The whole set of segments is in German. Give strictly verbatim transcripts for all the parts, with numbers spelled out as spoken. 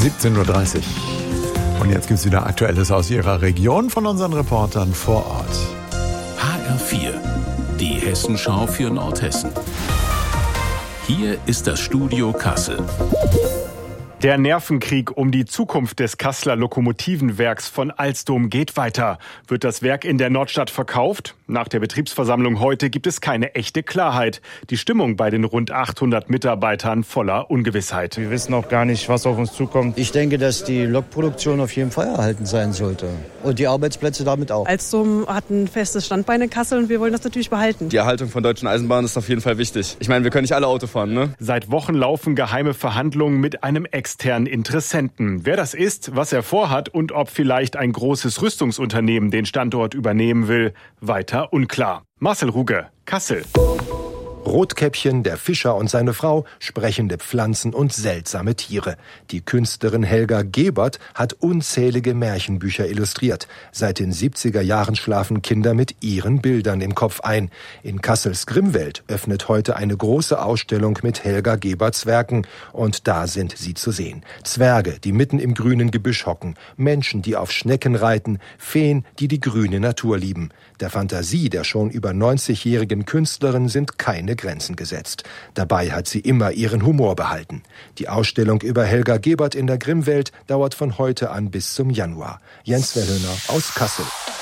siebzehn Uhr dreißig. Und jetzt gibt es wieder Aktuelles aus Ihrer Region von unseren Reportern vor Ort. H R vier, die Hessenschau für Nordhessen. Hier ist das Studio Kassel. Der Nervenkrieg um die Zukunft des Kasseler Lokomotivenwerks von Alstom geht weiter. Wird das Werk in der Nordstadt verkauft? Nach der Betriebsversammlung heute gibt es keine echte Klarheit. Die Stimmung bei den rund achthundert Mitarbeitern voller Ungewissheit. Wir wissen auch gar nicht, was auf uns zukommt. Ich denke, dass die Lokproduktion auf jeden Fall erhalten sein sollte. Und die Arbeitsplätze damit auch. Alstom hat ein festes Standbein in Kassel und wir wollen das natürlich behalten. Die Erhaltung von deutschen Eisenbahnen ist auf jeden Fall wichtig. Ich meine, wir können nicht alle Auto fahren, ne? Seit Wochen laufen geheime Verhandlungen mit einem externen Interessenten. Wer das ist, was er vorhat und ob vielleicht ein großes Rüstungsunternehmen den Standort übernehmen will, weiter unklar. Marcel Ruge, Kassel. Rotkäppchen, der Fischer und seine Frau, sprechende Pflanzen und seltsame Tiere. Die Künstlerin Helga Gebert hat unzählige Märchenbücher illustriert. Seit den siebziger Jahren schlafen Kinder mit ihren Bildern im Kopf ein. In Kassels Grimmwelt öffnet heute eine große Ausstellung mit Helga Geberts Werken. Und da sind sie zu sehen. Zwerge, die mitten im grünen Gebüsch hocken. Menschen, die auf Schnecken reiten. Feen, die die grüne Natur lieben. Der Fantasie der schon über neunzigjährigen Künstlerin sind keine Grenzen gesetzt. Dabei hat sie immer ihren Humor behalten. Die Ausstellung über Helga Gebert in der Grimmwelt dauert von heute an bis zum Januar. Jens Verhöhner aus Kassel.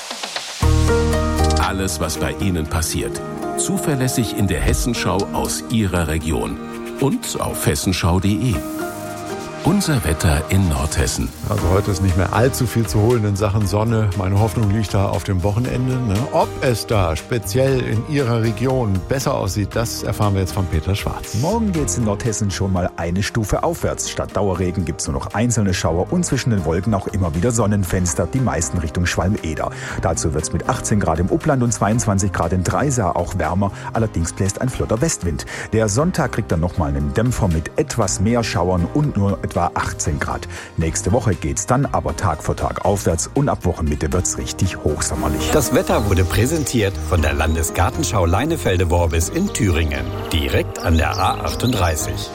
Alles, was bei Ihnen passiert. Zuverlässig in der Hessenschau aus Ihrer Region. Und auf hessenschau punkt de. Unser Wetter in Nordhessen. Also heute ist nicht mehr allzu viel zu holen in Sachen Sonne. Meine Hoffnung liegt da auf dem Wochenende. Ne? Ob es da speziell in Ihrer Region besser aussieht, das erfahren wir jetzt von Peter Schwarz. Morgen geht's in Nordhessen schon mal eine Stufe aufwärts. Statt Dauerregen gibt's nur noch einzelne Schauer und zwischen den Wolken auch immer wieder Sonnenfenster, die meisten Richtung Schwalm-Eder. Dazu wird's mit achtzehn Grad im Upland und zweiundzwanzig Grad in Dreisar auch wärmer. Allerdings bläst ein flotter Westwind. Der Sonntag kriegt dann nochmal einen Dämpfer mit etwas mehr Schauern und nur etwa achtzehn Grad. Nächste Woche geht's dann aber Tag für Tag aufwärts und ab Wochenmitte wird's richtig hochsommerlich. Das Wetter wurde präsentiert von der Landesgartenschau Leinefelde-Worbis in Thüringen. Direkt an der A achtunddreißig.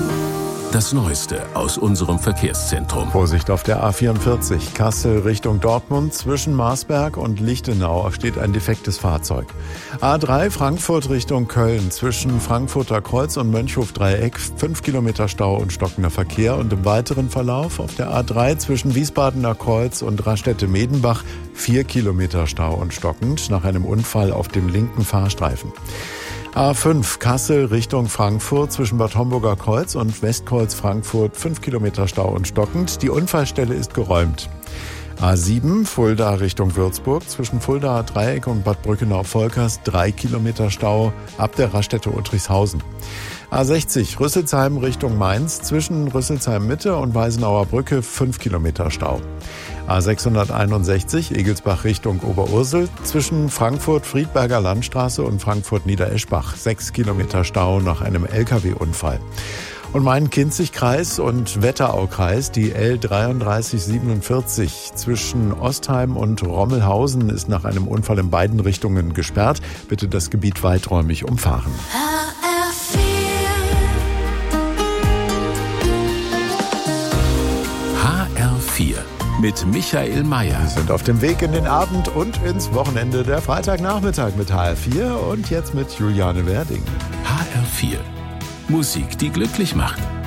Das Neueste aus unserem Verkehrszentrum. Vorsicht auf der A vierundvierzig, Kassel Richtung Dortmund. Zwischen Marsberg und Lichtenau steht ein defektes Fahrzeug. A drei Frankfurt Richtung Köln. Zwischen Frankfurter Kreuz und Mönchhof-Dreieck fünf Kilometer Stau und stockender Verkehr. Und im weiteren Verlauf auf der A drei zwischen Wiesbadener Kreuz und Raststätte-Medenbach vier Kilometer Stau und stockend nach einem Unfall auf dem linken Fahrstreifen. A fünf Kassel Richtung Frankfurt zwischen Bad Homburger Kreuz und Westkreuz Frankfurt fünf Kilometer Stau und stockend. Die Unfallstelle ist geräumt. A sieben Fulda Richtung Würzburg zwischen Fuldaer Dreieck und Bad Brückenau-Volkers drei Kilometer Stau ab der Raststätte Uttrichshausen. A sechzig Rüsselsheim Richtung Mainz zwischen Rüsselsheim Mitte und Weisenauer Brücke fünf Kilometer Stau. A sechshunderteinundsechzig Egelsbach Richtung Oberursel zwischen Frankfurt-Friedberger Landstraße und Frankfurt-Niedereschbach sechs Kilometer Stau nach einem L K W-Unfall. Und Main-Kinzig-Kreis und Wetteraukreis, die L dreiunddreißig siebenundvierzig zwischen Ostheim und Rommelhausen ist nach einem Unfall in beiden Richtungen gesperrt. Bitte das Gebiet weiträumig umfahren. H R vier mit Michael Mayer. Wir sind auf dem Weg in den Abend und ins Wochenende, der Freitagnachmittag mit H R vier und jetzt mit Juliane Werding. H R vier. Musik, die glücklich macht.